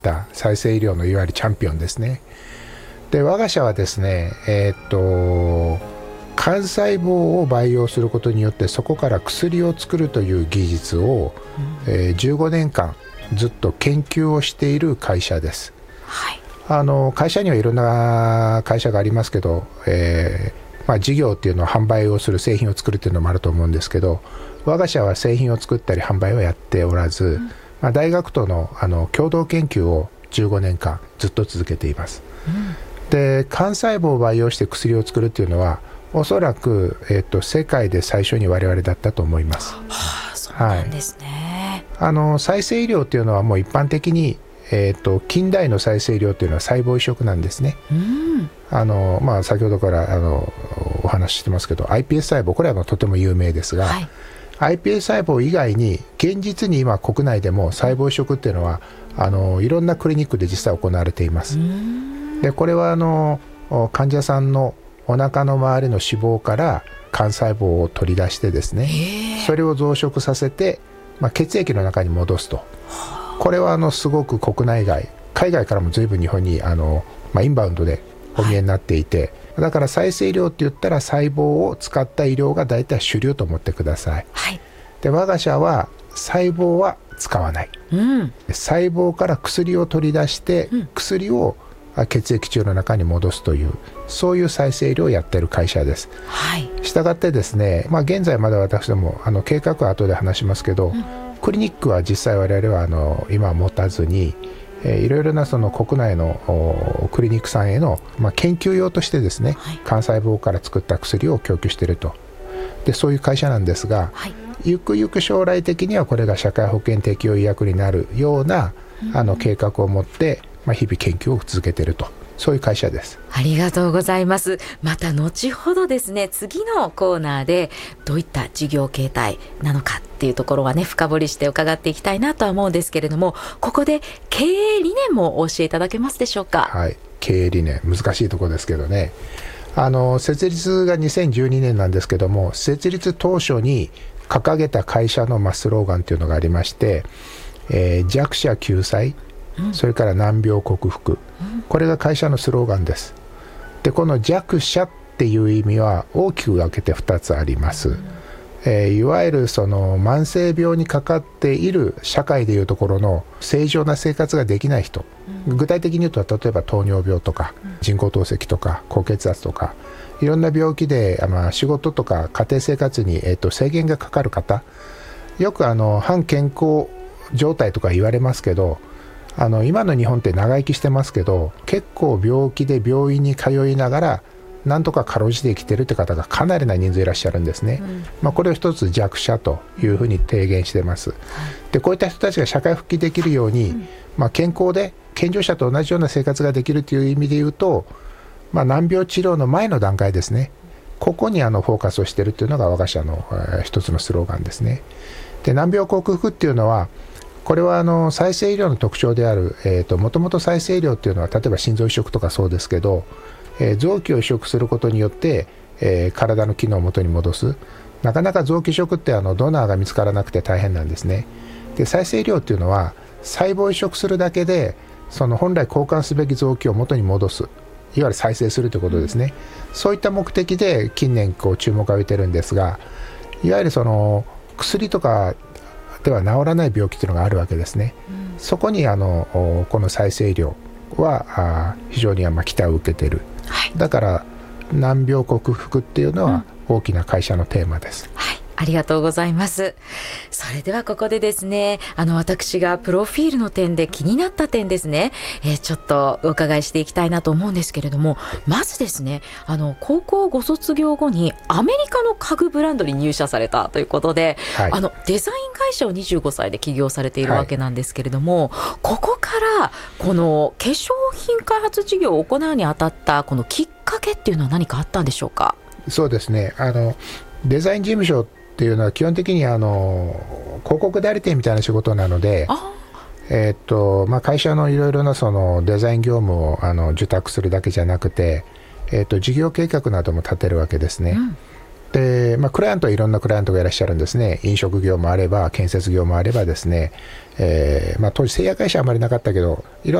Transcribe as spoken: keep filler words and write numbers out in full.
た再生医療のいわゆるチャンピオンですね。で我が社はですね、えー、っと幹細胞を培養することによってそこから薬を作るという技術を、うんえー、じゅうごねんかんずっと研究をしている会社です、はい、あの会社にはいろんな会社がありますけど、えーまあ、事業っていうのは販売をする製品を作るっていうのもあると思うんですけど、我が社は製品を作ったり販売はやっておらず、うんまあ、大学と の, あの共同研究をじゅうごねんかんずっと続けています、うん、で幹細胞を培養して薬を作るっていうのはおそらく、えー、と世界で最初に我々だったと思います。 はあ、そうなんですね、 はい、あの再生医療っていうのはもう一般的に、えー、と近代の再生医療っていうのは細胞移植なんですね、うんあのまあ、先ほどからあのお話ししてますけど アイピーエス 細胞、これはもうとても有名ですが、はい、アイピーエス 細胞以外に現実に今国内でも細胞移植っていうのはあのいろんなクリニックで実際行われています。でこれはあの患者さんのお腹の周りの脂肪から幹細胞を取り出してですね、それを増殖させて、まあ、血液の中に戻すと。これはあのすごく国内外海外からも随分日本にあの、まあ、インバウンドでお見えになっていて、はい、だから再生医療って言ったら細胞を使った医療が大体主流と思ってください、はい、で我が社は細胞は使わない、うん、細胞から薬を取り出して、うん、薬を血液中の中に戻すというそういう再生医療をやっている会社です、はい、したがってですね、まあ、現在まだ私どもあの計画は後で話しますけど、うん、クリニックは実際我々はあの今は持たずに、えー、いろいろなその国内のクリニックさんへの、まあ、研究用としてですね、はい、幹細胞から作った薬を供給していると。でそういう会社なんですが、はい、ゆくゆく将来的にはこれが社会保険適用医薬になるような、うん、あの計画を持ってまあ、日々研究を続けていると、そういう会社です。 ありがとうございます。また後ほどですね、次のコーナーでどういった事業形態なのかっていうところはね、深掘りして伺っていきたいなとは思うんですけれども、ここで経営理念もお教えいただけますでしょうか。 はい、経営理念難しいところですけどね、あの設立がにせんじゅうにねんなんですけども、設立当初に掲げた会社のまあスローガンというのがありまして、えー、弱者救済、それから難病克服、これが会社のスローガンです。でこの弱者っていう意味は大きく分けてふたつあります、えー、いわゆるその慢性病にかかっている社会でいうところの正常な生活ができない人、具体的に言うと例えば糖尿病とか人工透析とか高血圧とかいろんな病気で、まあ、仕事とか家庭生活に、えー、と制限がかかる方、よくあの反健康状態とか言われますけど、あの今の日本って長生きしてますけど、結構病気で病院に通いながらなんとかかろうじて生きてるって方がかなりな人数いらっしゃるんですね、うんまあ、これを一つ弱者というふうに提言してます、うん、でこういった人たちが社会復帰できるように、うんまあ、健康で健常者と同じような生活ができるという意味で言うと、まあ、難病治療の前の段階ですね、ここにあのフォーカスをしているというのが我が社の、えー、一つのスローガンですね。で難病克服っていうのはこれはあの再生医療の特徴である、えーと、もともと再生医療っていうのは例えば心臓移植とかそうですけど、えー、臓器を移植することによって、えー、体の機能を元に戻す。なかなか臓器移植ってあのドナーが見つからなくて大変なんですね。で再生医療っていうのは細胞移植するだけでその本来交換すべき臓器を元に戻す、いわゆる再生するということですね、うん、そういった目的で近年こう注目を浴びてるんですが、いわゆるその薬とかでは治らない病気というのがあるわけですね、うん、そこにあのこの再生医療は非常にまあ期待を受けている、はい、だから難病克服っていうのは大きな会社のテーマです、 うんはい、ありがとうございます。それではここでですね、あの私がプロフィールの点で気になった点ですね、えー、ちょっとお伺いしていきたいなと思うんですけれども、まずですね、あの高校ご卒業後にアメリカの家具ブランドに入社されたということで、はい、あのデザイン会社をにじゅうごさいで起業されているわけなんですけれども、はい、ここからこの化粧品開発事業を行うにあたったこのきっかけっていうのは何かあったんでしょうか。 そうですね、あのデザイン事務所っていうのは基本的にあの広告代理店みたいな仕事なので、えーっとまあ、会社のいろいろなそのデザイン業務をあの受託するだけじゃなくて、えーっと事業計画なども立てるわけですね、うん、 で、まあ、クライアントはいろんなクライアントがいらっしゃるんですね。飲食業もあれば建設業もあればですね、えーまあ、当時製薬会社はあまりなかったけどいろ